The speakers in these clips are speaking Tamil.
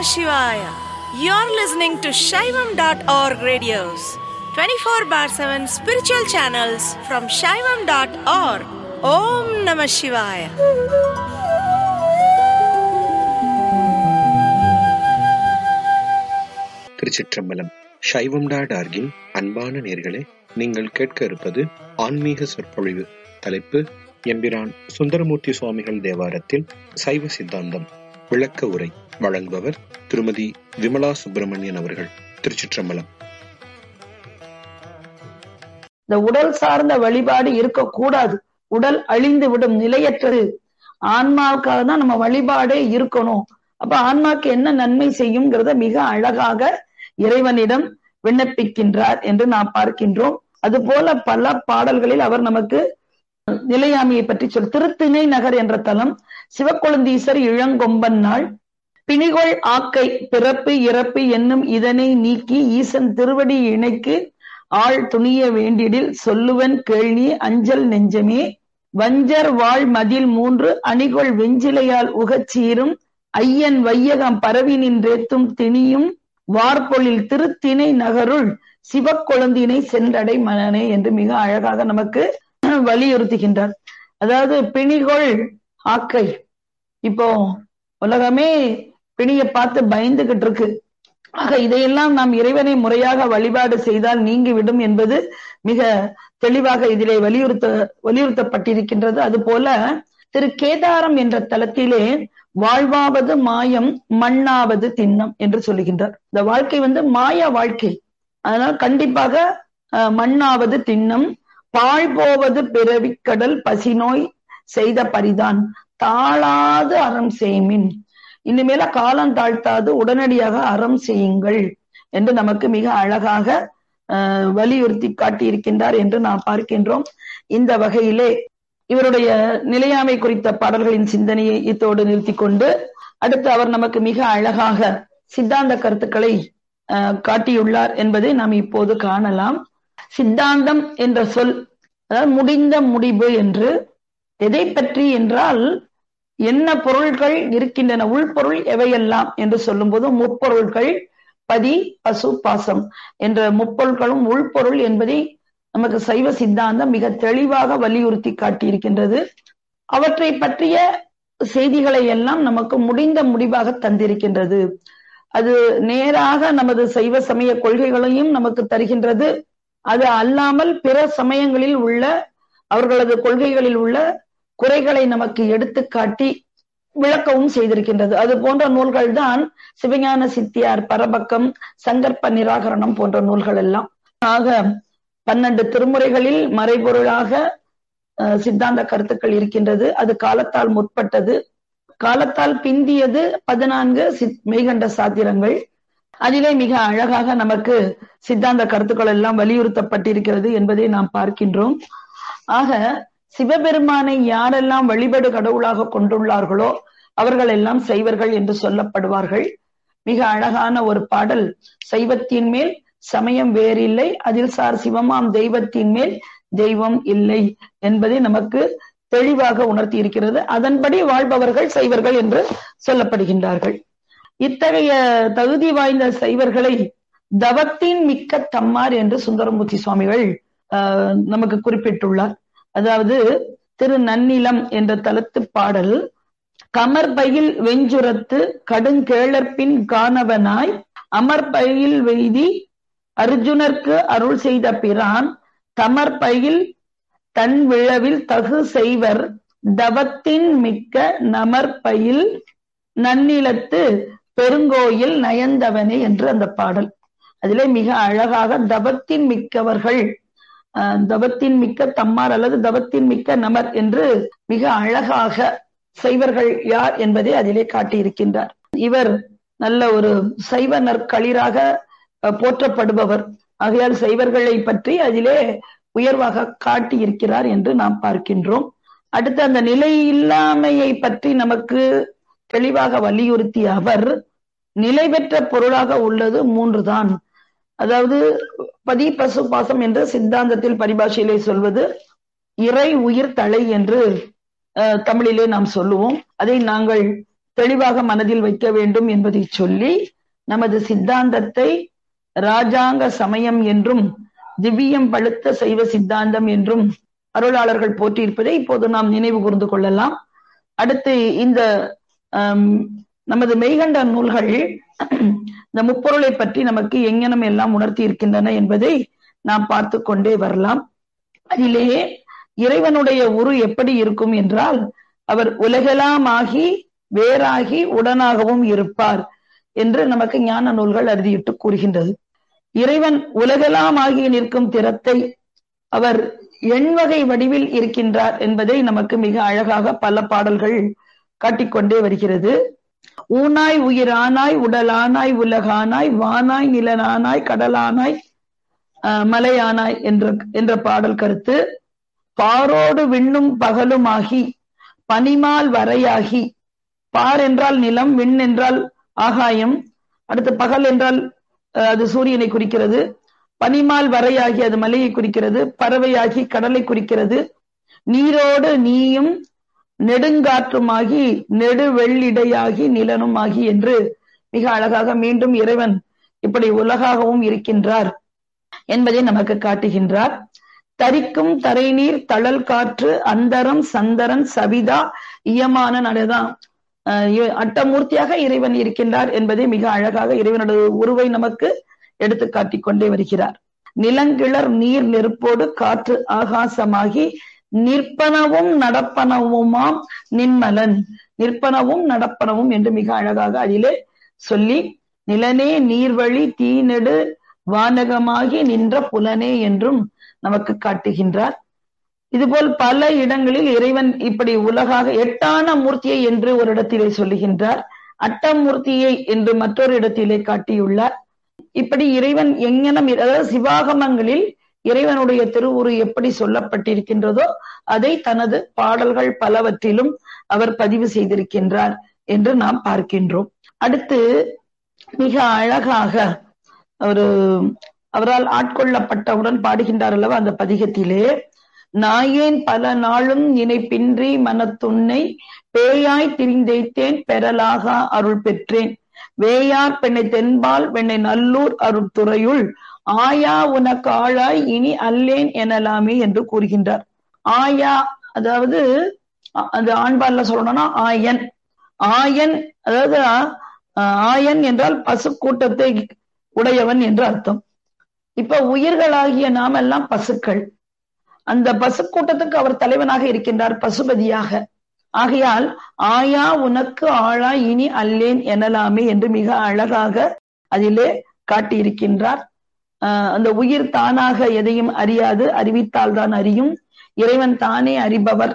Shivaya. You're listening to Shaivam.org radios, 24/7 spiritual channels from Shaivam.org. Om Namah Shivaya. திருச்சிற்றம்பலம். சைவம்.org-இன் அன்பான நேயர்களே, நீங்கள் கேட்க இருப்பது ஆன்மீக சொற்பொழிவு. தலைப்பு: எம்பிரான் சுந்தரமூர்த்தி சுவாமிகள் தேவாரத்தில் சைவ சித்தாந்தம் விளக்க உரை. வழங்குபவர் திருமதி விமலா சுப்பிரமணியன் அவர்கள். திருச்சிற்றம்பலம். இந்த உடல் சார்ந்த வழிபாடு இருக்கக்கூடாது. உடல் அழிந்து விடும், நிலையற்றது. ஆன்மாவுக்காக தான் நம்ம வழிபாடே இருக்கணும். அப்ப ஆன்மாக்கு என்ன நன்மை செய்யுங்கிறத மிக அழகாக இறைவனிடம் விண்ணப்பிக்கின்றார் என்று நாம் பார்க்கின்றோம். அது போல பல பாடல்களில் அவர் நமக்கு நிலையாமையை பற்றி திருத்திணை நகர் என்ற தலம், சிவக்கொழுந்தீசர் இளங்கொம்பன் நாள், பிணிகொள் ஆக்கை பிறப்பு இறப்பு என்னும் இதனை நீக்கி ஈசன் திருவடி இணைக்கு ஆள் துணிய வேண்டிடில் சொல்லுவன் கேள்வி அஞ்சல் நெஞ்சமே, வஞ்சர் வாழ் மதில் 3 அணிகொள் வெஞ்சிலையால் உகச்சீரும் ஐயன் வையகம் பரவி நின்றேத்தும் திணியும் வார்பொழில் திருத்திணை நகருள் சிவக்கொழுந்தினை சென்றடை மனனே என்று மிக அழகாக நமக்கு வலியுறுத்துகின்றார். அதாவது பிணிகொள் ஆக்கை, இப்போ உலகமே பிணியை பார்த்து பயந்துகிட்டு இருக்கு. ஆக இதையெல்லாம் நாம் இறைவனை முறையாக வழிபாடு செய்தால் நீங்கிவிடும் என்பது மிக தெளிவாக இதிலே வலியுறுத்தப்பட்டிருக்கின்றது. அது போல திரு கேதாரம் என்ற தலத்திலே வாழ்வாவது மாயம் மண்ணாவது திண்ணம் என்று சொல்லுகின்றார். இந்த வாழ்க்கை மாய வாழ்க்கை, அதனால் கண்டிப்பாக மண்ணாவது திண்ணம், பாழ் போவது பிறவி கடல் பசிநோய் செய்த பரிதான் தாழாது அறம் செய்மின், இனிமேல காலம் தாழ்த்தாது உடனடியாக அறம் செய்யுங்கள் என்று நமக்கு மிக அழகாக வலியுறுத்தி காட்டியிருக்கின்றார் என்று நாம் பார்க்கின்றோம். இந்த வகையிலே இவருடைய நிலையாமை குறித்த பாடல்களின் சிந்தனையை இத்தோடு நிறுத்தி கொண்டு அடுத்து அவர் நமக்கு மிக அழகாக சித்தாந்த கருத்துக்களை காட்டியுள்ளார் என்பதை நாம் இப்போது காணலாம். சித்தாந்தம் என்ற சொல், அதாவது முடிந்த முடிவு என்று, எதை பற்றி என்றால் என்ன பொருள்கள் இருக்கின்றன, உள்பொருள் எவையெல்லாம் என்று சொல்லும் போது முப்பொருள்கள் பதி பசு பாசம் என்ற முப்பொருள்களும் உள்பொருள் என்பதை நமக்கு சைவ சித்தாந்தம் மிக தெளிவாக வலியுறுத்தி காட்டியிருக்கின்றது. அவற்றை பற்றிய செய்திகளை எல்லாம் நமக்கு முடிந்த முடிவாக தந்திருக்கின்றது. அது நேராக நமது சைவ சமய கொள்கைகளையும் நமக்கு தருகின்றது. அது அல்லாமல் பிற சமயங்களில் உள்ள அவர்களது கொள்கைகளில் உள்ள குறைகளை நமக்கு எடுத்து காட்டி விளக்கவும் செய்திருக்கின்றது. அது போன்ற நூல்கள் தான் சிவஞான சித்தியார், பரபக்கம், சங்கற்ப நிராகரணம் போன்ற நூல்கள் எல்லாம். ஆக 12 திருமுறைகளில் மறைபொருளாக சித்தாந்த கருத்துக்கள் இருக்கின்றது. அது காலத்தால் முற்பட்டது. காலத்தால் பிந்தியது 14 மெய்கண்ட சாத்திரங்கள். அதிலே மிக அழகாக நமக்கு சித்தாந்த கருத்துக்கள் எல்லாம் வலியுறுத்தப்பட்டிருக்கிறது என்பதை நாம் பார்க்கின்றோம். ஆக சிவபெருமானை யாரெல்லாம் வழிபடு கடவுளாக கொண்டுள்ளார்களோ அவர்கள் எல்லாம் சைவர்கள் என்று சொல்லப்படுவார்கள். மிக அழகான ஒரு பாடல், சைவத்தின் மேல் சமயம் வேறில்லை, அதில் சார் சிவமாம் தெய்வத்தின் மேல் தெய்வம் இல்லை என்பதை நமக்கு தெளிவாக உணர்த்தி இருக்கிறது. அதன்படி வாழ்பவர்கள் சைவர்கள் என்று சொல்லப்படுகின்றார்கள். இத்தகைய தகுதி வாய்ந்த சைவர்களை தவத்தின் மிக்க தம்மார் என்று சுந்தரமூர்த்தி சுவாமிகள் நமக்கு குறிப்பிட்டுள்ளார். அதாவது திரு நன்னிலம் என்ற தலத்து பாடல், கமர்பயில் வெஞ்சுரத்து கடுங்கேளற்பின் காணவனாய் அமர்பயில் வெய்தி அர்ஜுனர்க்கு அருள் செய்த பிரான் தமர்பயில் தன் விழவில் தகு செய்வர் தவத்தின் மிக்க நமர்பயில் நன்னிலத்து பெருங்கோயில் நயந்தவனே என்று அந்த பாடல். அதிலே மிக அழகாக தவத்தின் மிக்கவர்கள், தவத்தின் மிக்க தம்மார் அல்லது தவத்தின் மிக்க நமர் என்று மிக அழகாக சைவர்கள் யார் என்பதை அதிலே காட்டியிருக்கின்றார். இவர் நல்ல ஒரு சைவ நற்களிராக போற்றப்படுபவர். ஆகையால் சைவர்களை பற்றி அதிலே உயர்வாக காட்டியிருக்கிறார் என்று நாம் பார்க்கின்றோம். அடுத்து அந்த நிலை இல்லாமையை பற்றி நமக்கு தெளிவாக வலியுறுத்திய அவர், நிலை பெற்ற பொருளாக உள்ளது 3 தான். அதாவது பதி பசு பாசம் என்று சித்தாந்தத்தில் பரிபாஷையிலே சொல்வது இறை உயிர் தலை என்று தமிழிலே நாம் சொல்லுவோம். அதை நாங்கள் தெளிவாக மனதில் வைக்க வேண்டும் என்பதை சொல்லி நமது சித்தாந்தத்தை ராஜாங்க சமயம் என்றும் திவ்யம் பழுத்த சைவ சித்தாந்தம் என்றும் அருளாளர்கள் போற்றியிருப்பதை இப்போது நாம் நினைவு கூர்ந்து கொள்ளலாம். அடுத்து இந்த நமது மெய்கண்ட நூல்கள் இந்த முப்பொருளை பற்றி நமக்கு எங்கனம் எல்லாம் உணர்த்தி இருக்கின்றன என்பதை நாம் பார்த்து கொண்டே வரலாம். அதிலேயே இறைவனுடைய உரு எப்படி இருக்கும் என்றால், அவர் உலகெல்லாமாகி வேறாகி உடனாகவும் இருப்பார் என்று நமக்கு ஞான நூல்கள் அறுதியிட்டு கூறுகின்றது. இறைவன் உலகெல்லாமாகி நிற்கும் திறத்தை அவர் எண்வகை வடிவில் இருக்கின்றார் என்பதை நமக்கு மிக அழகாக பல பாடல்கள் காட்டிக்கொண்டே வருகிறது. ஊனாய் உயிரானாய் உடலானாய் உலகானாய் வானாய் நிலனானாய் கடலானாய் மலையானாய் என்ற பாடல் கருத்து, பாரோடு விண்ணும் பகலுமாகி பனிமால் வரையாகி, பார் என்றால் நிலம், விண் என்றால் ஆகாயம், அடுத்து பகல் என்றால் அது சூரியனை குறிக்கிறது, பனிமால் வரையாகி அது மலையை குறிக்கிறது, பறவையாகி கடலை குறிக்கிறது, நீரோடு நீயும் நெடுங்காற்றுமாகி நெடுவெள்ளிடையாகி நிலனுமாகி என்று மிக அழகாக மீண்டும் இறைவன் இப்படி உலகாகவும் இருக்கின்றார் என்பதை நமக்கு காட்டுகின்றார். தரிக்கும் தரைநீர் தழல் காற்று அந்தரம் சந்தரன் சவிதா இயமான நடதான் அட்டமூர்த்தியாக இறைவன் இருக்கின்றார் என்பதை மிக அழகாக இறைவனுடைய உருவை நமக்கு எடுத்து காட்டிக் கொண்டே வருகிறார். நிலங்கிளர் நீர் நெருப்போடு காற்று ஆகாசமாகி நிற்பனவும் நடப்பனவுமாம் நின்மலன், நிற்பனவும் நடப்பனவும் என்று மிக அழகாக அதிலே சொல்லி, நிலனே நீர்வழி தீநெடு வானகமாகி நின்ற புலனே என்றும் நமக்கு காட்டுகின்றார். இதுபோல் பல இடங்களில் இறைவன் இப்படி உலகாக எட்டான மூர்த்தியை என்று ஒரு இடத்திலே சொல்லுகின்றார், அட்டமூர்த்தியை என்று மற்றொரு இடத்திலே காட்டியுள்ளார். இப்படி இறைவன் எங்கனம், அதாவது சிவாகமங்களில் இறைவனுடைய திருவுரு எப்படி சொல்லப்பட்டிருக்கின்றதோ அதை தனது பாடல்கள் பலவற்றிலும் அவர் பதிவு செய்திருக்கின்றார் என்று நாம் பார்க்கின்றோம். அடுத்து மிக அழகாக அவரால் ஆட்கொள்ளப்பட்டவுடன் பாடுகின்றார் அல்லவா அந்த பதிகத்திலே, நாயேன் பல நாளும் நினைப்பின்றி மனத்துன்னை பேயாய் திரிந்தேன் பெறலாக அருள் பெற்றேன், வேயார் பெண்ணை தென்பால் வெண்ணை நல்லூர் அருட்துறையுள் ஆயா உனக்கு ஆளாய் இனி அல்லேன் எனலாமே என்று கூறுகின்றார். ஆயா அதாவது அந்த ஆண்பால்ல சொல்லணும்னா ஆயன், ஆயன் அதாவது ஆயன் என்றால் பசு கூட்டத்தை உடையவன் என்று அர்த்தம். இப்ப உயிர்களாகிய நாமெல்லாம் பசுக்கள், அந்த பசு கூட்டத்துக்கு அவர் தலைவனாக இருக்கின்றார், பசுபதியாக. ஆகையால் ஆயா உனக்கு ஆளாய் இனி அல்லேன் எனலாமே என்று மிக அழகாக அதிலே காட்டியிருக்கின்றார். அந்த உயிர் தானாக எதையும் அறியாது, அறிவித்தால் தான் அறியும், இறைவன் தானே அறிபவர்,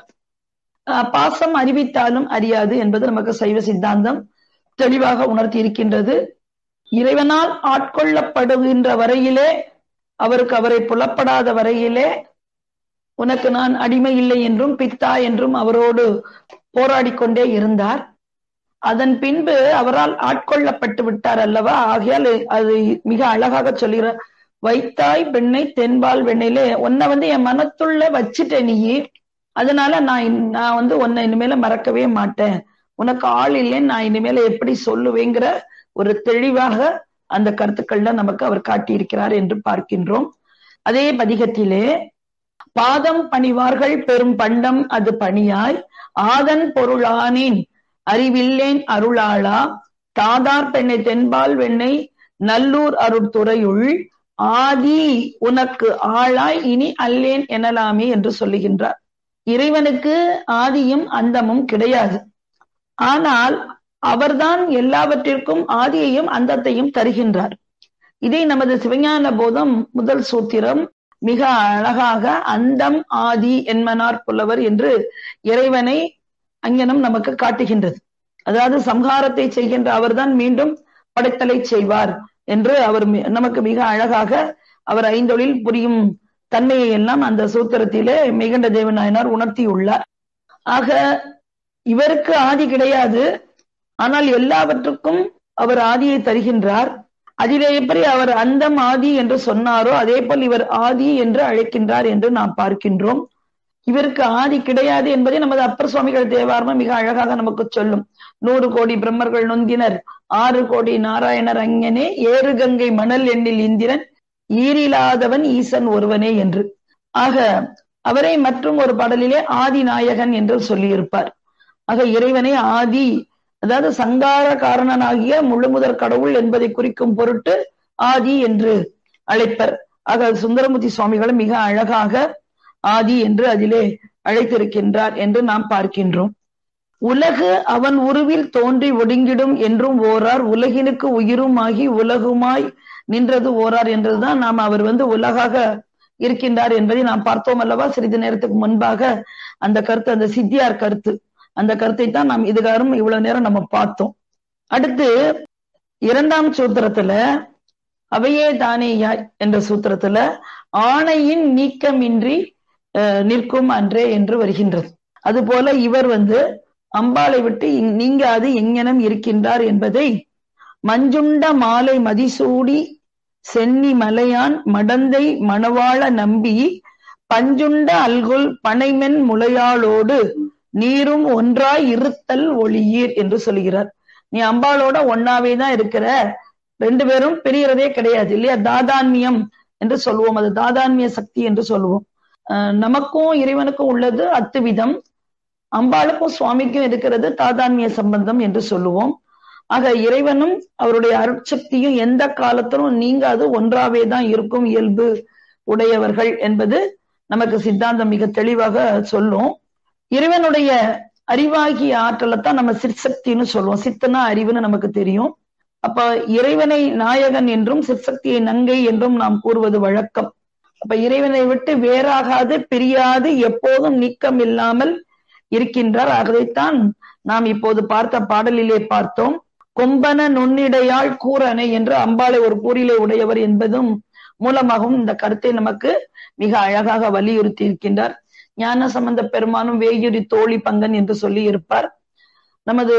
பாசம் அறிவித்தாலும் அறியாது என்பது நமக்கு சைவ சித்தாந்தம் தெளிவாக உணர்த்தி இருக்கின்றது. இறைவனால் ஆட்கொள்ளப்படுகின்ற வரையிலே, அவரை புலப்படாத வரையிலே உனக்கு நான் அடிமை இல்லை என்றும் பித்தா என்றும் அவரோடு போராடி கொண்டே இருந்தார். அதன் பின்பு அவரால் ஆட்கொள்ளப்பட்டு விட்டார் அல்லவா. ஆகையால் அது மிக அழகாக சொல்லுகிறார், வைத்தாய் பெண்ணை தென்பால் வெண்ணிலே, உன்னை என் மனத்துள்ள வச்சுட்ட நீ, அதனால நான் உன்னை இனிமேல மறக்கவே மாட்டேன், உனக்கு ஆள் இல்லைன்னு நான் இனிமேல எப்படி சொல்லுவேங்கிற ஒரு தெளிவாக அந்த கருத்துக்கள்ல நமக்கு அவர் காட்டியிருக்கிறார் என்று பார்க்கின்றோம். அதே பதிகத்திலே, பாதம் பணிவார்கள் பெரும் பண்டம் அது பணியாய் ஆதன் பொருளானேன் அறிவில்லேன் அருளாளா தாதார் பெண்ணை தென்பால் வெண்ணை நல்லூர் அருட்துறையுள் ஆதி உனக்கு ஆளாய் இனி அல்லேன் எனலாமே என்று சொல்லுகின்றார். இறைவனுக்கு ஆதியும் அந்தமும் கிடையாது, ஆனால் அவர்தான் எல்லாவற்றிற்கும் ஆதியையும் அந்தத்தையும் தருகின்றார். இதை நமது சிவஞான போதம் முதல் சூத்திரம் மிக அழகாக அந்தம் ஆதி என்மனார் புலவர் என்று இறைவனை அங்கனம் நமக்கு காட்டுகின்றது. அதாவது சம்ஹாரத்தை செய்கின்ற அவர்தான் மீண்டும் படைத்தலை செய்வார் என்று அவர் நமக்கு மிக அழகாக அவர் ஐந்தொழில் புரியும் தன்மையை எல்லாம் அந்த சூத்திரத்திலே மெய்கண்ட தேவநாயனார் உணர்த்தியுள்ளார். ஆக இவருக்கு ஆதி கிடையாது, ஆனால் எல்லாவற்றுக்கும் அவர் ஆதியை தருகின்றார். அதிலே எப்படி அவர் அந்தம் ஆதி என்று சொன்னாரோ அதே போல் இவர் ஆதி என்று அழைக்கின்றார் என்று நாம் பார்க்கின்றோம். இவருக்கு ஆதி கிடையாது என்பதை நமது அப்பர் சுவாமிகள் தேவாரமும் மிக அழகாக நமக்கு சொல்லும். 100 கோடி பிரம்மர்கள் நொந்தினர் 6 கோடி நாராயணர் அங்கனே, 7 கங்கை மணல் எண்ணில் இந்திரன் ஈரிலாதவன் ஈசன் ஒருவனே என்று. ஆக அவரை மற்றும் ஒரு பாடலிலே ஆதி நாயகன் என்று சொல்லியிருப்பார். ஆக இறைவனை ஆதி, அதாவது சங்கார காரணனாகிய முழுமுதற் கடவுள் என்பதை குறிக்கும் பொருட்டு ஆதி என்று அழைப்பர். ஆக சுந்தரமூர்த்தி சுவாமிகளும் மிக அழகாக ஆதி என்று அதிலே அழைத்திருக்கின்றார் என்று நாம் பார்க்கின்றோம். உலகு அவன் உருவில் தோன்றி ஒடுங்கிடும் என்றும் ஓரார், உலகினுக்கு உயிரும் ஆகி உலகுமாய் நின்றது ஓரார் என்றுதான் நாம் அவர் உலகாக இருக்கின்றார் என்பதை நாம் பார்த்தோம் அல்லவா சிறிது நேரத்துக்கு முன்பாக. அந்த கருத்து, அந்த சித்தியார் கருத்து, அந்த கருத்தை தான் நாம் இதுகாரும் இவ்வளவு நேரம் நம்ம பார்த்தோம். அடுத்து 2ஆம் சூத்திரத்துல அவையே தானேயாய் என்ற சூத்திரத்துல ஆணையின் நீக்கமின்றி நிற்கும் அன்றே என்று வருகின்றது. அதுபோல இவர் அம்பாளை விட்டு நீங்காது எங்ஙனம் இருக்கின்றார் என்பதை மஞ்சுண்ட மாலை மதிசூடி சென்னி மலையான் மடந்தை மணவாள நம்பி பஞ்சுண்ட அல்குல் பனைமென் முளையாளோடு நீரும் ஒன்றாய் இருத்தல் ஒளியீர் என்று சொல்கிறார். நீ அம்பாளோட ஒன்னாவே தான் இருக்கிற, 2 பேரும் பிரியறதே கிடையாது இல்லையா? தாதான்மியம் என்று சொல்லுவோம், அது தாதான்மிய சக்தி என்று சொல்லுவோம். நமக்கும் இறைவனுக்கும் உள்ளது அத்துவிதம், அம்பாளுக்கும் சுவாமிக்கும் இருக்கிறது தாதான்மிய சம்பந்தம் என்று சொல்லுவோம். ஆக இறைவனும் அவருடைய அருட்சக்தியும் எந்த காலத்திலும் நீங்காது ஒன்றாவே தான் இருக்கும் இயல்பு உடையவர்கள் என்பது நமக்கு சித்தாந்தம் மிக தெளிவாக சொல்லும். இறைவனுடைய அறிவாகிய ஆற்றலைத்தான் நம்ம சிற்சக்தின்னு சொல்லுவோம். சித்தனா அறிவுன்னு நமக்கு தெரியும். அப்ப இறைவனை நாயகன் என்றும் சிற்சக்தியை நங்கை என்றும் நாம் கூறுவது வழக்கம். அப்ப இறைவனை விட்டு வேறாகாது பிரியாது எப்போதும் நீக்கம் இல்லாமல் இருக்கின்றார். அதைத்தான் நாம் இப்போது பார்த்த பாடலிலே பார்த்தோம். கொம்பன நுண்ணிடையாள் கூரனை என்று அம்பாளை ஒரு கூறிலே உடையவர் என்பதும் மூலமாகவும் இந்த கருத்தை நமக்கு மிக அழகாக வலியுறுத்தி இருக்கின்றார். ஞான சம்பந்த பெருமானும் வேயுரி தோழி பங்கன் என்று சொல்லி இருப்பார். நமது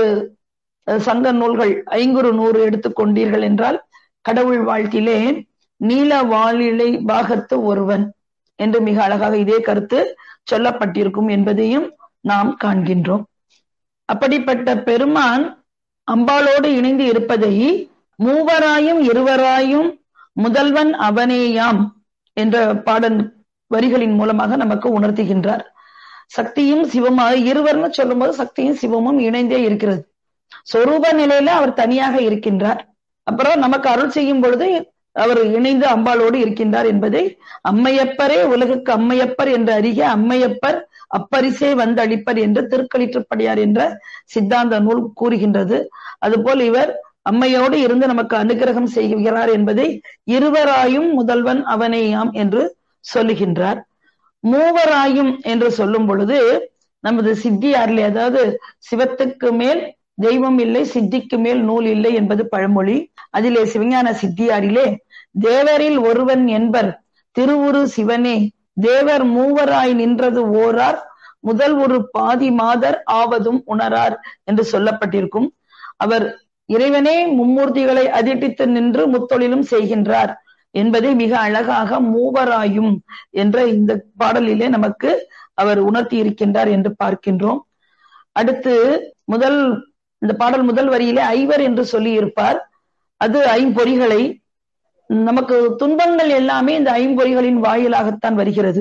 சங்க நூல்கள் 500 எடுத்துக்கொண்டீர்கள் என்றால் கடவுள் வாழ்த்திலே நீல வாழிலை பாகத்து ஒருவன் என்று மிக அழகாக இதே கருத்து சொல்லப்பட்டிருக்கும் என்பதையும் நாம் காண்கின்றோம். அப்படிப்பட்ட பெருமான் அம்பாளோடு இணைந்து இருப்பதை மூவராயும் இருவராயும் முதல்வன் அவனேயாம் என்ற பாடல் வரிகளின் மூலமாக நமக்கு உணர்த்துகின்றார். சக்தியும் சிவமாக இருவர்னு சொல்லும் போது சக்தியும் சிவமும் இணைந்தே இருக்கிறது. சொரூப நிலையில அவர் தனியாக இருக்கின்றார். அப்புறம் நமக்கு அருள் செய்யும் பொழுது அவர் இணைந்து அம்பாளோடு இருக்கின்றார் என்பதை அம்மையப்பரே உலகுக்கு அம்மையப்பர் என்று அறிய அம்மையப்பர் அப்பரிசே வந்தளிப்பர் என்று திருக்களிற்றுப்படியார் என்ற சித்தாந்த நூல் கூறுகின்றது. அதுபோல் இவர் அம்மையோடு இருந்து நமக்கு அனுகிரகம் செய்கிறார் என்பதை இருவராயும் முதல்வன் அவனேயாம் என்று சொல்லுகின்றார். மூவராயும் என்று சொல்லும் பொழுது நமது சித்தியாரிலே, அதாவது சிவத்துக்கு மேல் தெய்வம் இல்லை, சித்திக்கு மேல் நூல் இல்லை என்பது பழமொழி. அதிலே சிவஞான சித்தியாரிலே தேவரில் ஒருவன் என்பர் திருவுரு சிவனே தேவர் மூவராய் நின்றது ஓரார் முதல் ஒரு பாதி மாதர் ஆவதும் உணரார் என்று சொல்லப்பட்டிருக்கும். அவர் இறைவனே மும்மூர்த்திகளை அதிட்டித்து நின்று முத்தொழிலும் செய்கின்றார் என்பதை மிக அழகாக மூவராயும் என்ற இந்த பாடலிலே நமக்கு அவர் உணர்த்தி இருக்கின்றார் என்று பார்க்கின்றோம். அடுத்து இந்த பாடல் முதல் வரியிலே ஐவர் என்று சொல்லி இருப்பார். அது ஐம்பொறிகளை, நமக்கு துன்பங்கள் எல்லாமே இந்த ஐம்பொறிகளின் வாயிலாகத்தான் வருகிறது.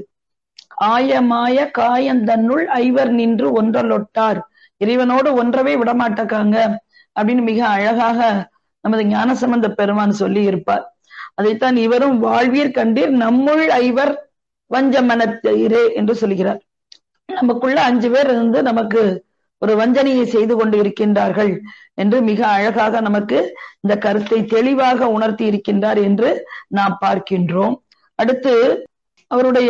ஆயமாய காயந்தன்னுள் ஐவர் நின்று ஒன்றலொட்டார், இறைவனோடு ஒன்றவே விடமாட்டக்காங்க அப்படின்னு மிக அழகாக நமது ஞானசம்பந்த பெருமான் சொல்லி இருப்பார். அதைத்தான் இவரும் வாழ்வீர் கண்டீர் நம்முள் ஐவர் வஞ்சமனத்தீரே என்று சொல்கிறார். நமக்குள்ள 5 பேர் இருந்து நமக்கு ஒரு வஞ்சனையை செய்து கொண்டு இருக்கின்றார்கள் என்று மிக அழகாக நமக்கு இந்த கருத்தை தெளிவாக உணர்த்தி இருக்கின்றார் என்று நாம் பார்க்கின்றோம். அடுத்து அவருடைய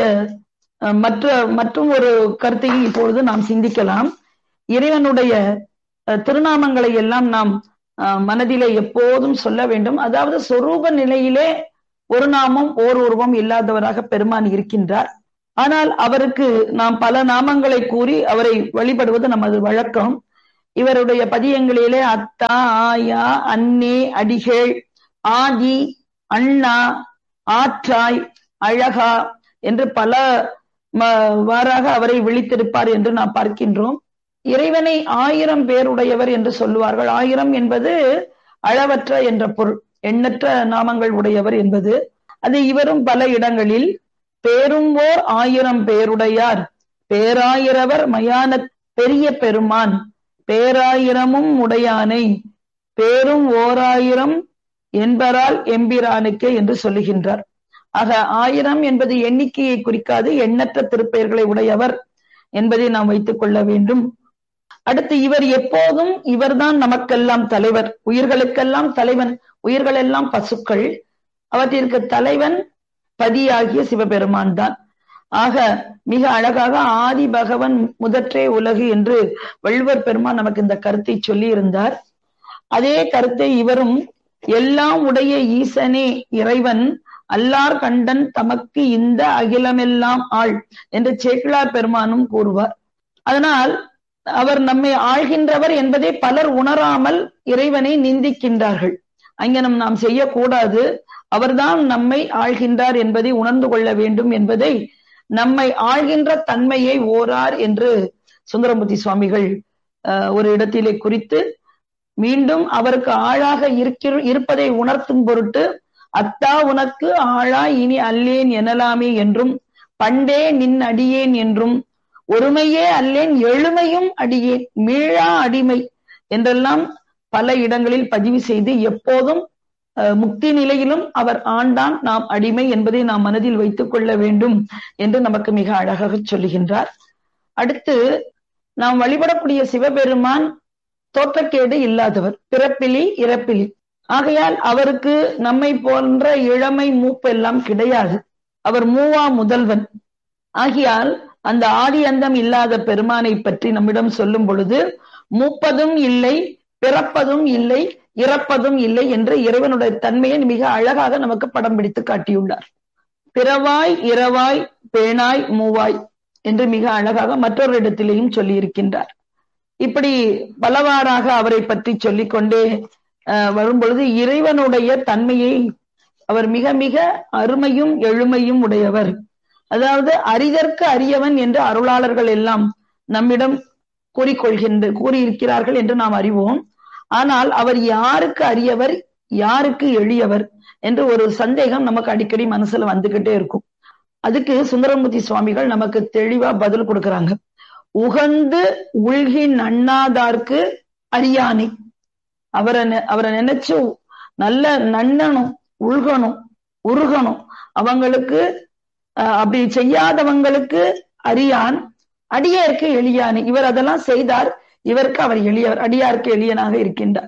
மற்றும் ஒரு கருத்தையும் இப்பொழுது நாம் சிந்திக்கலாம். இறைவனுடைய திருநாமங்களை எல்லாம் நாம் மனதிலே எப்போதும் சொல்ல வேண்டும். அதாவது சொரூப நிலையிலே ஒரு நாமம் ஓர் உருவம் இல்லாதவராக பெருமான் இருக்கின்றார். ஆனால் அவருக்கு நாம் பல நாமங்களை கூறி அவரை வழிபடுவது நமது வழக்கம். இவருடைய பதியங்களிலே அத்தா, ஆயா, அன்னே, அடிகள், ஆதி, அண்ணா, ஆற்றாய், அழகா என்று பல வாராக அவரை விழித்திருப்பார் என்று நாம் பார்க்கின்றோம். இறைவனை 1000 பேருடையவர் என்று சொல்லுவார்கள். 1000 என்பது அளவற்ற என்ற பொருள், எண்ணற்ற நாமங்கள் உடையவர் என்பது. அது இவரும் பல இடங்களில் பேரும் ஓர் 1000 பேருடையார், பேராயிரவர் மயான பெரிய பெருமான், பேராயிரமும் உடையானை, பேரும் 1000 என்பரால் எம்பிரானுக்கே என்று சொல்லுகின்றார். ஆக 1000 என்பது எண்ணிக்கையை குறிக்காது, எண்ணற்ற திருப்பெயர்களை உடையவர் என்பதை நாம் வைத்துக் கொள்ள வேண்டும். அடுத்து இவர் எப்போதும் இவர்தான் நமக்கெல்லாம் தலைவர், உயிர்களுக்கெல்லாம் தலைவன். உயிர்கள் எல்லாம் பசுக்கள், அவற்றிற்கு தலைவன் பதியாகிய சிவபெருமான் தான். ஆக மிக அழகாக ஆதி பகவன் முதற்றே உலகு என்று வள்ளுவர் பெருமான் நமக்கு இந்த கருத்தை சொல்லி இருந்தார். அதே கருத்தை இவரும் எல்லாம் உடைய ஈசனே இறைவன் அல்லார் கண்டன் தமக்கு இந்த அகிலமெல்லாம் ஆள் என்று சேக்கிழார் பெருமானும் கூறுவார். அதனால் அவர் நம்மை ஆள்கின்றவர் என்பதை பலர் உணராமல் இறைவனை நிந்திக்கின்றார்கள். அங்கனம் நாம் செய்யக்கூடாது, அவர்தான் நம்மை ஆள்கின்றார் என்பதை உணர்ந்து கொள்ள வேண்டும் என்பதை, நம்மை ஆள்கின்ற தன்மையை ஓரார் என்று சுந்தரமூர்த்தி சுவாமிகள் ஒரு இடத்திலே குறித்து, மீண்டும் அவருக்கு ஆளாக இருப்பதை உணர்த்தும் பொருட்டு, அத்தா உனக்கு ஆளா இனி அல்லேன் எனலாமே என்றும், பண்டே நின் அடியேன் என்றும், ஒருமையே அல்லேன் எழுமையும் அடியேன், மீளா அடிமை என்றெல்லாம் பல இடங்களில் பதிவு செய்து, எப்போதும் முக்தி நிலையிலும் அவர் ஆண்டான், நாம் அடிமை என்பதை நாம் மனதில் வைத்துக் கொள்ள வேண்டும் என்று நமக்கு மிக அழகாக சொல்லுகின்றார். அடுத்து நாம் வழிபடக்கூடிய சிவபெருமான் தோற்றக்கேடு இல்லாதவர், பிறப்பிலி இறப்பிலி. ஆகையால் அவருக்கு நம்மை போன்ற இளமை மூப்பு எல்லாம் கிடையாது. அவர் மூவா முதல்வன். ஆகையால் அந்த ஆதி அந்தம் இல்லாத பெருமானை பற்றி நம்மிடம் சொல்லும் பொழுது, மூப்பதும் இல்லை, பிறப்பதும் இல்லை, இறப்பதும் இல்லை என்று இறைவனுடைய தன்மையை மிக அழகாக நமக்கு படம் பிடித்து காட்டியுள்ளார். பிறவாய் இரவாய் பேணாய் மூவாய் என்று மிக அழகாக மற்றொரு இடத்திலேயும் சொல்லி இருக்கின்றார். இப்படி பலவாறாக அவரை பற்றி சொல்லிக் கொண்டே வரும் பொழுது இறைவனுடைய தன்மையை, அவர் மிக மிக அருமையும் எழுமையும் உடையவர். அதாவது அரிதற்கு அரியவன் என்று அருளாளர்கள் எல்லாம் நம்மிடம் கூறியிருக்கிறார்கள் என்று நாம் அறிவோம். ஆனால் அவர் யாருக்கு அரியவர், யாருக்கு எளியவர் என்று ஒரு சந்தேகம் நமக்கு அடிக்கடி மனசுல வந்துகிட்டே இருக்கும். அதுக்கு சுந்தரமூர்த்தி சுவாமிகள் நமக்கு தெளிவா பதில் கொடுக்கறாங்க. உகந்து உள்கின் அண்ணாதார்க்கு அரியானை. அவரை நினைச்சு நல்ல நன்னணும், உள்கணும், உருகணும். அவங்களுக்கு அப்படி செய்யாதவங்களுக்கு அரியான், அடியாருக்கு எளியானை. இவர் அதெல்லாம் செய்தார், இவருக்கு அவர் எளியவர், அடியாருக்கு எளியனாக இருக்கின்றார்.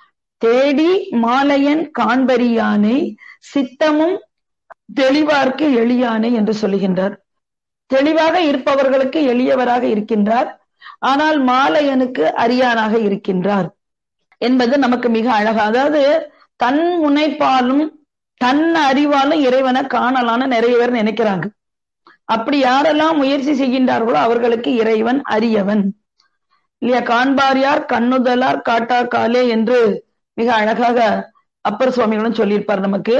தேடி மாலையன் காண்பரியானை, சித்தமும் தெளிவார்க்கு எளியானை என்று சொல்லுகின்றார். தெளிவாக இருப்பவர்களுக்கு எளியவராக இருக்கின்றார், ஆனால் மாலையனுக்கு அரியானாக இருக்கின்றார் என்பது நமக்கு மிக அழகா. அதாவது தன் முனைப்பாலும் தன் அறிவாலும் இறைவனை காணலான்னு நிறைய பேர் நினைக்கிறாங்க. அப்படி யாரெல்லாம் முயற்சி செய்கின்றார்களோ அவர்களுக்கு இறைவன் அரியவன் இல்லையா. காண்பார் யார் கண்ணுதலார் காட்டா காலே என்று மிக அழகாக அப்பர் சுவாமிகளும் சொல்லியிருப்பார் நமக்கு.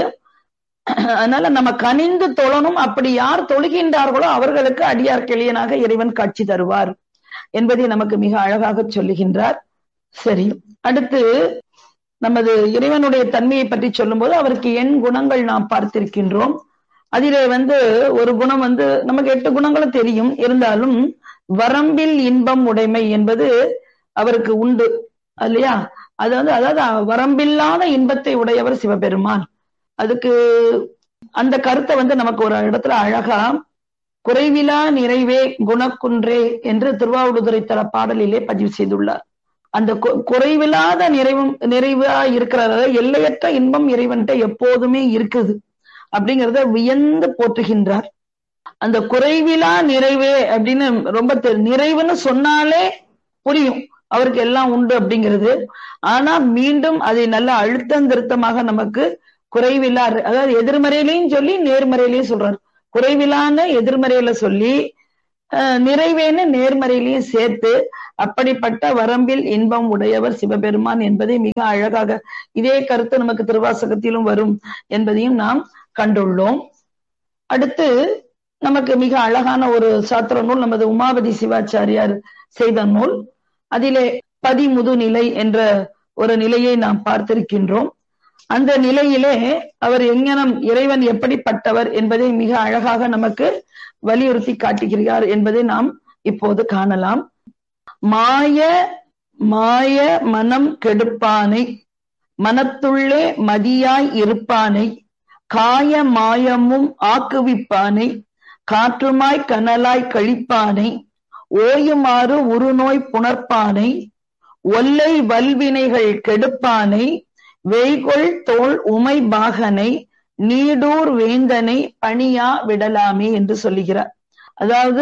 அதனால நம்ம கனிந்து தொழணும். அப்படி யார் தொழுகின்றார்களோ அவர்களுக்கு அடியார் கிளியனாக இறைவன் காட்சி தருவார் என்பதை நமக்கு மிக அழகாக சொல்லுகின்றார். சரி, அடுத்து நமது இறைவனுடைய தன்மையை பற்றி சொல்லும் போது அவருக்கு எண் குணங்கள் நாம் பார்த்திருக்கின்றோம். அதிலே ஒரு குணம் நமக்கு 8 குணங்களும் தெரியும். இருந்தாலும் வரம்பில் இன்பம் உடைமை என்பது அவருக்கு உண்டு இல்லையா. அதாவது வரம்பில்லாத இன்பத்தை உடையவர் சிவபெருமான். அதுக்கு அந்த கருத்தை நமக்கு ஒரு இடத்துல அழகா குறைவிலா நிறைவே குணக்குன்றே என்று திருவாவடுதுறை தர பாடலிலே பதிவு செய்துள்ளார். அந்த குறைவில்லாத நிறைவா இருக்கிறத, எல்லையற்ற இன்பம் இறைவன்கிட்ட எப்போதுமே இருக்குது அப்படிங்கிறத வியந்து போற்றுகின்றார். அந்த குறைவிலா நிறைவே அப்படின்னு ரொம்ப நிறைவுன்னு சொன்னாலே புரியும் அவருக்கு எல்லாம் உண்டு அப்படிங்கிறது. ஆனா மீண்டும் அதை நல்ல அழுத்தம் திருத்தமாக நமக்கு குறைவிலா, அதாவது எதிர்மறையிலையும் சொல்லி நேர்மறையிலையும் சொல்றாரு. குறைவிலான்னு எதிர்மறையில சொல்லி நிறைவேன்னு நேர்மறையிலையும் சேர்த்து, அப்படிப்பட்ட வரம்பில் இன்பம் உடையவர் சிவபெருமான் என்பதை மிக அழகாக இதே கருத்து நமக்கு திருவாசகத்திலும் வரும் என்பதையும் நாம் கண்டுள்ளோம். அடுத்து நமக்கு மிக அழகான ஒரு சாத்திர நூல் நமது உமாபதி சிவாச்சாரியார் செய்த நூல். அதிலே பதிமுது நிலை என்ற ஒரு நிலையை நாம் பார்த்திருக்கின்றோம். அந்த நிலையிலே அவர் எங்கனம் இறைவன் எப்படிப்பட்டவர் என்பதை மிக அழகாக நமக்கு வலியுறுத்தி காட்டுகிறார் என்பதை நாம் இப்போது காணலாம். மாய மாய மனம் கெடுப்பானை, மனத்துள்ளே மதியாய் இருப்பானை, காய மாயமும் ஆக்குவிப்பானை, காற்றுமாய் கனலாய் கழிப்பானை, ஓயுமாறு உருநோய் புணர்ப்பானை, ஒல்லை வல்வினைகள் கெடுப்பானை, வெய்கொள் தோள் உமை பாகனை, நீடூர் வேந்தனை பணியா விடலாமே என்று சொல்லுகிறார். அதாவது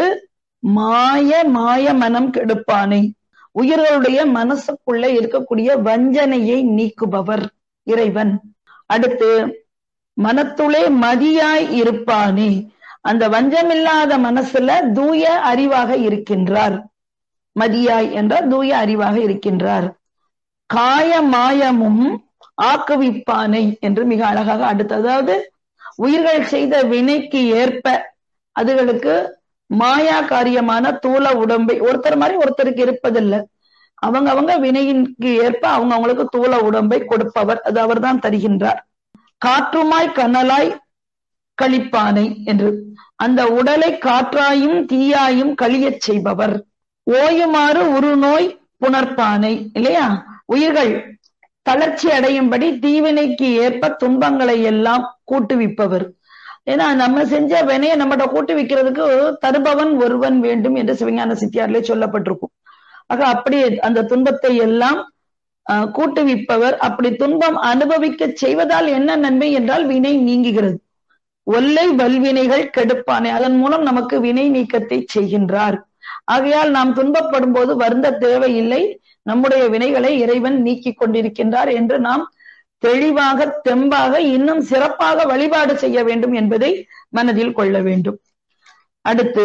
மாய மாய மனம் கெடுப்பானை, உயிர்களுடைய மனசுக்குள்ள இருக்கக்கூடிய வஞ்சனையை நீக்குபவர் இறைவன். அடுத்து மனத்துளே மதியாய் இருப்பானே, அந்த வஞ்சமில்லாத மனசுல தூய அறிவாக இருக்கின்றார். மதியாய் என்றால் தூய அறிவாக இருக்கின்றார். காய மாயமும் ஆக்குவிப்பானை என்று மிக அழகாக அடுத்து, அதாவது உயிர்கள் செய்த வினைக்கு ஏற்ப அதுகளுக்கு மாயா காரியமான தூல உடம்பை, ஒருத்தர் மாதிரி ஒருத்தருக்கு இருப்பதில்லை, அவங்க வினையிற்கு ஏற்ப அவங்களுக்கு தூல உடம்பை கொடுப்பவர், அது அவர் தான் தருகின்றார். காற்றுமாய் கனலாய் கழிப்பானை என்று அந்த உடலை காற்றாயும் தீயாயும் கழியச் செய்பவர். ஓயுமாறு உருநோய் புணர்ப்பானை, இல்லையா, உயிர்கள் தளர்ச்சி அடையும்படி தீவினைக்கு ஏற்ப துன்பங்களை எல்லாம் கூட்டுவிப்பவர். ஏன்னா நம்ம செஞ்ச வினையை நம்மகிட்ட கூட்டுவிக்கிறதுக்கு தருபவன் ஒருவன் வேண்டும் என்று சிவஞான சித்தியாரிலே சொல்லப்பட்டிருக்கும். ஆக அப்படி அந்த துன்பத்தை எல்லாம் கூட்டுவிப்பவர். அப்படி துன்பம் அனுபவிக்க செய்வதால் என்ன நன்மை என்றால் வினை நீங்குகிறது. ஒல்லை வல்வினைகள் கெடுப்பானே, அதன் மூலம் நமக்கு வினை நீக்கத்தை செய்கின்றார். ஆகையால் நாம் துன்பப்படும் போது வருந்த தேவையில்லை, நம்முடைய வினைகளை இறைவன் நீக்கி கொண்டிருக்கின்றார் என்று நாம் தெளிவாக தெம்பாக இன்னும் சிறப்பாக வழிபாடு செய்ய வேண்டும் என்பதை மனதில் கொள்ள வேண்டும். அடுத்து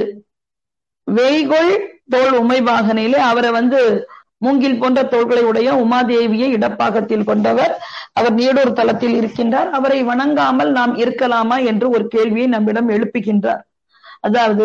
வேய்கொள் தோள் உமைபாகனிலே அவரை மூங்கில் போன்ற தோள்களை உடைய உமாதேவியை இடப்பாகத்தில் கொண்டவர். அவர் நீடூர் தலத்தில் இருக்கின்றார். அவரை வணங்காமல் நாம் இருக்கலாமா என்று ஒரு கேள்வியை நம்மிடம் எழுப்புகின்றார். அதாவது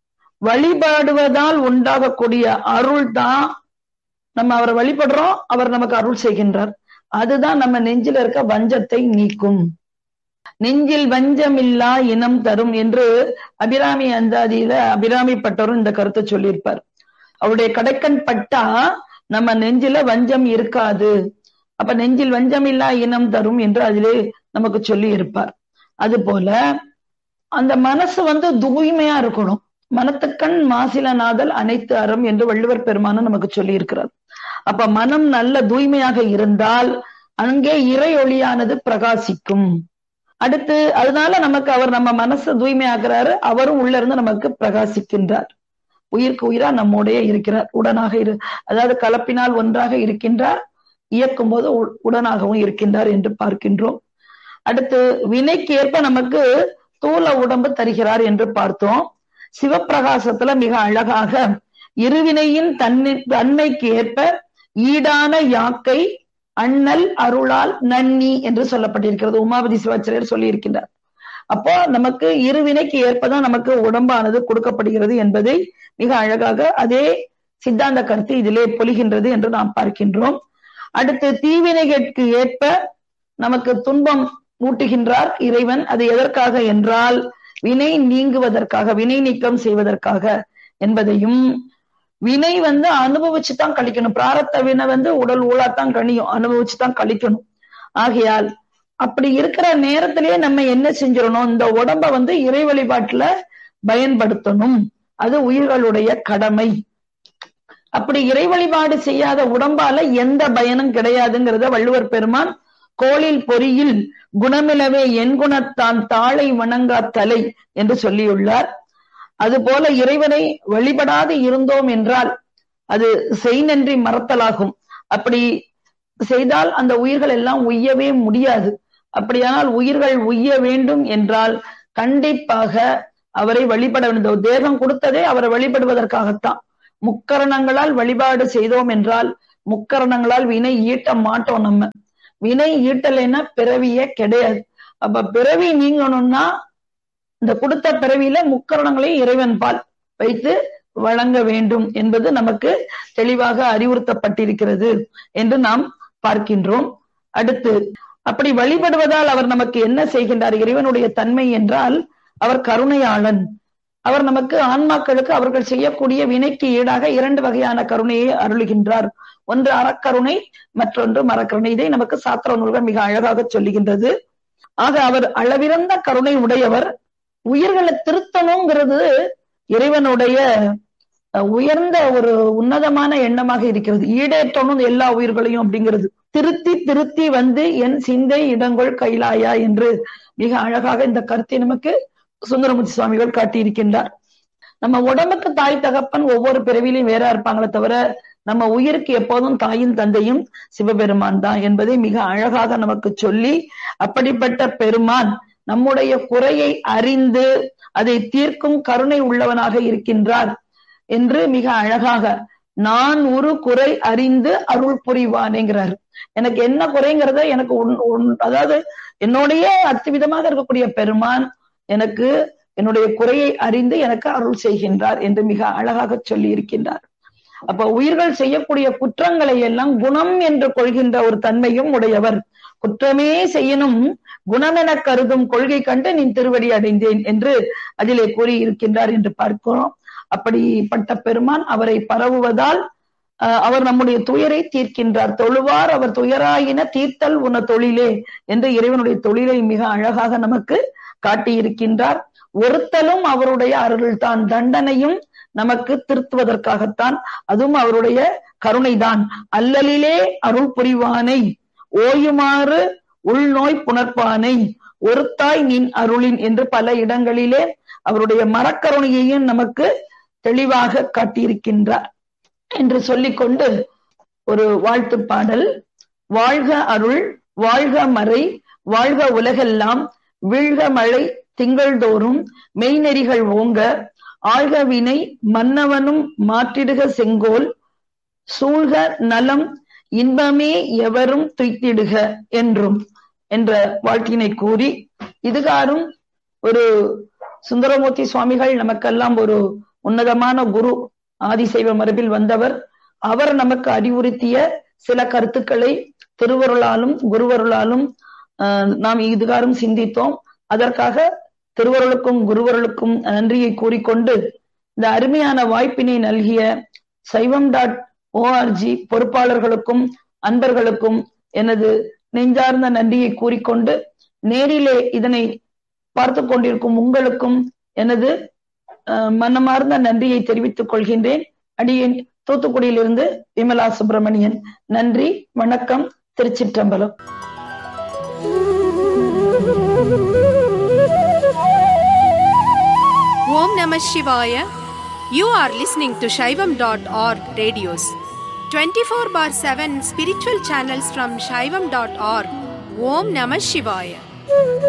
வழிபாடுவதால் உண்டாகக்கூடிய அருள் தான், நம்ம அவரை வழிபடுறோம், அவர் நமக்கு அருள் செய்கின்றார். அதுதான் நம்ம நெஞ்சில் இருக்க வஞ்சத்தை நீக்கும். நெஞ்சில் வஞ்சமில்லா இனம் தரும் என்று அபிராமி அந்தாதியில அபிராமி பட்டரும் இந்த கருத்தை சொல்லியிருப்பார். அவருடைய கடைக்கண் பட்டா நம்ம நெஞ்சில வஞ்சம் இருக்காது, அப்ப நெஞ்சில் வஞ்சமில்லா இனம் தரும் என்று அதிலே நமக்கு சொல்லி இருப்பார். அது போல அந்த மனசு தூய்மையா இருக்கணும். மனத்துக்கண் மாசிலநாதல் அனைத்து அறம் என்று வள்ளுவர் பெருமானும் நமக்கு சொல்லி இருக்கிறார். அப்ப மனம் நல்ல தூய்மையாக இருந்தால் அங்கே இறை ஒளியானது பிரகாசிக்கும். அடுத்து அதனால நமக்கு அவர் நம்ம மனசை தூய்மையாக்குறாரு, அவரும் உள்ள இருந்து நமக்கு பிரகாசிக்கின்றார். உயிருக்கு உயிரா நம்முடைய இருக்கிறார், உடனாக அதாவது கலப்பினால் ஒன்றாக இருக்கின்றார், இயக்கும் போது உடனாகவும் இருக்கின்றார் என்று பார்க்கின்றோம். அடுத்து வினைக்கு ஏற்ப நமக்கு தூல உடம்பு தருகிறார் என்று பார்த்தோம். சிவப்பிரகாசத்துல மிக அழகாக இருவினையின் தன்மைக்கு ஏற்ப ஈடான யாக்கை அண்ணல் அருளால் நன்னி என்று சொல்லப்பட்டிருக்கிறது. உமாபதி சிவாச்சாரியர் சொல்லி இருக்கின்றார். அப்போ நமக்கு இருவினைக்கு ஏற்பதான் நமக்கு உடம்பானது கொடுக்கப்படுகிறது என்பதை மிக அழகாக அதே சித்தாந்த கருத்து இதிலே பொலிகின்றது என்று நாம் பார்க்கின்றோம். அடுத்து தீவினைகளுக்கு ஏற்ப நமக்கு துன்பம் ஊட்டுகின்றார் இறைவன். அது எதற்காக என்றால் வினை நீங்குவதற்காக, வினை நீக்கம் செய்வதற்காக என்பதையும், வினை அனுபவிச்சுதான் கழிக்கணும். பிராரத்த வினை உடல் ஊழாத்தான் கணியும், அனுபவிச்சுதான் கழிக்கணும். ஆகையால் அப்படி இருக்கிற நேரத்திலேயே நம்ம என்ன செஞ்சிடணும், இந்த உடம்ப இறை வழிபாட்டுல பயன்படுத்தணும். அது உயிர்களுடைய கடமை. அப்படி இறை வழிபாடு செய்யாத உடம்பால எந்த பயனும் கிடையாதுங்கிறத வள்ளுவர் பெருமான் கோளில் பொறியில் குணமிலவே என் குணத்தான் தாளை வணங்கா தலை என்று சொல்லியுள்ளார். அதுபோல இறைவனை வழிபடாது இருந்தோம் என்றால் அது செய்நன்றி மறத்தலாகும். அப்படி செய்தால் அந்த உயிர்கள் எல்லாம் உய்யவே முடியாது. அப்படியானால் உயிர்கள் உய்ய வேண்டும் என்றால் கண்டிப்பாக அவரை வழிபட வேண்டும். தேகம் கொடுத்ததே அவரை வழிபடுவதற்காகத்தான். முக்கரணங்களால் வழிபாடு செய்தோம் என்றால் முக்கரணங்களால் வினை ஈட்ட மாட்டோம். நம்ம வினை ஈட்டலைன்னா பிறவியே கிடையாது. அப்ப பிறவி நீங்கணும்னா இந்த கொடுத்த பிறவியில முக்கரணங்களையும் இறைவன் பால் வைத்து வழங்க வேண்டும் என்பது நமக்கு தெளிவாக அறிவுறுத்தப்பட்டிருக்கிறது என்று நாம் பார்க்கின்றோம். அடுத்து, அப்படி வழிபடுவதால் அவர் நமக்கு என்ன செய்கின்றார்? இறைவனுடைய தன்மை என்றால் அவர் கருணையாளன். அவர் நமக்கு ஆன்மாக்களுக்கு அவர்கள் செய்யக்கூடிய வினைக்கு ஈடாக 2 வகையான கருணையை அருளுகின்றார். ஒன்று அறக்கருணை, மற்றொன்று மரக்கருணை. இதை நமக்கு சாத்திர நூல்கள் மிக அழகாக சொல்லுகின்றது. ஆக அவர் அளவிறந்த கருணை உடையவர். உயிர்களை திருத்தணுங்கிறது இறைவனுடைய உயர்ந்த ஒரு உன்னதமான எண்ணமாக இருக்கிறது. ஈடேற்றணும் எல்லா உயிர்களையும் அப்படிங்கிறது. திருத்தி திருத்தி வந்து என் சிந்தை இடங்கொள் கைலாயா என்று மிக அழகாக இந்த கருத்தை நமக்கு சுந்தரமூர்த்தி சுவாமிகள் காட்டியிருக்கின்றார். நம்ம உடம்புக்கு தாய் தகப்பன் ஒவ்வொரு பிறவிலையும் வேற இருப்பாங்களே தவிர நம்ம உயிருக்கு எப்போதும் தாயும் தந்தையும் சிவபெருமான் தான் என்பதை மிக அழகாக நமக்கு சொல்லி, அப்படிப்பட்ட பெருமான் நம்முடைய குறையை அறிந்து அதை தீர்க்கும் கருணை உள்ளவனாக இருக்கின்றார் என்று மிக அழகாக நான் ஒரு குறை அறிந்து அருள் புரிவானேங்கிறார். எனக்கு என்ன குறைங்கிறத எனக்கு அதாவது என்னுடைய அத்துவிதமாக இருக்கக்கூடிய பெருமான் எனக்கு என்னுடைய குறையை அறிந்து எனக்கு அருள் செய்கின்றார் என்று மிக அழகாக சொல்லி இருக்கின்றார். அப்ப உயிர்கள் செய்யக்கூடிய குற்றங்களை எல்லாம் குணம் என்று கொள்கின்ற ஒரு தன்மையும் உடையவர். குற்றமே செய்யணும் குணம் என கருதும் கொள்கை கண்டு நீ திருவடி அடைந்தேன் என்று அதிலே கூறியிருக்கின்றார் என்று பார்க்கிறோம். அப்படிப்பட்ட பெருமான் அவரை பரவுவதால் அவர் நம்முடைய துயரை தீர்க்கின்றார். தொழுவார் அவர் துயராயின தீர்த்தல் உன தொழிலே என்று இறைவனுடைய தொழிலை மிக அழகாக நமக்கு காட்டியிருக்கின்றார். ஒருத்தலும் அவருடைய அருள் தான், தண்டனையும் நமக்கு திருத்துவதற்காகத்தான், அதுவும் அவருடைய கருணைதான். அல்லலிலே அருள் புரிவானை ஓயுமாறு உள்நோய் புணர்ப்பானை ஒருத்தாய் நின் அருளின் என்று பல இடங்களிலே அவருடைய மரக்கருணையையும் நமக்கு தெளிவாக காட்டியிருக்கின்றார் என்று சொல்லிக்கொண்டு ஒரு வாழ்த்து பாடல். வாழ்க அருள், வாழ்க மறை, வாழ்க உலகெல்லாம், வீழ்க மழை திங்கள்தோறும் மெய்நெறிகள் ஓங்க, ஆழ்க வினை மன்னவனும் மாற்றிடுக செங்கோல், சூழ்க நலம் இன்பமே எவரும் துய்த்திடுக என்றும் என்ற வாழ்த்தினை கூறி, இதுகாரும் ஒரு சுந்தரமூர்த்தி சுவாமிகள் நமக்கெல்லாம் ஒரு உன்னதமான குரு, ஆதிசைவ மரபில் வந்தவர். அவர் நமக்கு அறிவுறுத்திய சில கருத்துக்களை திருவருளாலும் குருவருளாலும் நாம் இதுகாரும் சிந்தித்தோம். அதற்காக திருவருளுக்கும் குருவருளுக்கும் நன்றியை கூறிக்கொண்டு, இந்த அருமையான வாய்ப்பினை நல்கிய saivam.org பொறுப்பாளர்களுக்கும் அன்பர்களுக்கும் எனது நெஞ்சார்ந்த நன்றியை கூறிக்கொண்டு, நேரிலே இதனை பார்த்து கொண்டிருக்கும் உங்களுக்கும் எனது மனமார்ந்த நன்றியை தெரிவித்துக் கொள்கின்றேன். அடியேன் தூத்துக்குடியிலிருந்து விமலா சுப்பிரமணியன். நன்றி, வணக்கம், திருச்சிற்றம்பலம். Om Namah Shivaya. You are listening to Shaivam.org radios. 24/7 spiritual channels from Shaivam.org. Om Namah Shivaya.